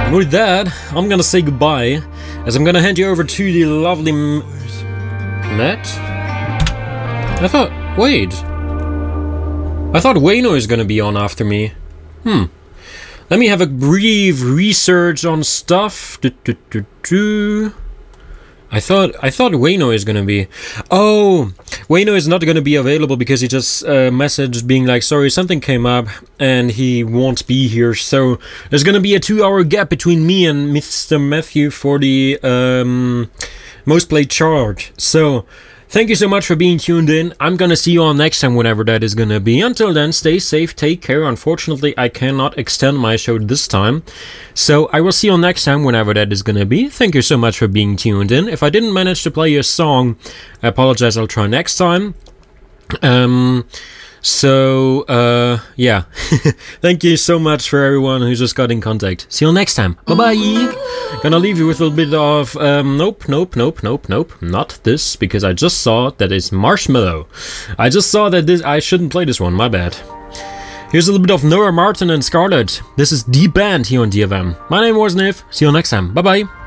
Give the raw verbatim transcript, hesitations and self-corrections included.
And with that, I'm gonna say goodbye, as I'm gonna hand you over to the lovely M- Matt? I thought, wait. I thought Wayno is gonna be on after me. Hmm. Let me have a brief research on stuff. Do, do, do, do. I thought I thought Wayno is gonna be. Oh, Wayno is not gonna be available because he just uh, messaged being like, sorry, something came up and he won't be here. So there's gonna be a two-hour gap between me and Mister Matthew for the um, most played chart. So thank you so much for being tuned in. I'm gonna see you all next time, whenever that is gonna be. Until then, stay safe, take care. Unfortunately, I cannot extend my show this time. So I will see you all next time, whenever that is gonna be. Thank you so much for being tuned in. If I didn't manage to play your song, I apologize, I'll try next time. Um... So, uh, yeah. Thank you so much for everyone who just got in contact. See you next time. Bye-bye. Gonna leave you with a little bit of, um, nope, nope, nope, nope, nope. Not this, because I just saw that it's Marshmallow. I just saw that this, I shouldn't play this one, my bad. Here's a little bit of Nora Martin and Scarlett. This is The Band here on D F M. My name was Niv. See you next time. Bye-bye.